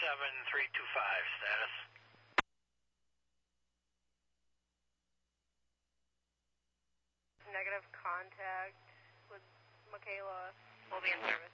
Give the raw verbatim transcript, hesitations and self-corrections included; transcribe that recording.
seven three two five, status. Negative contact with Michaela. We'll be in service.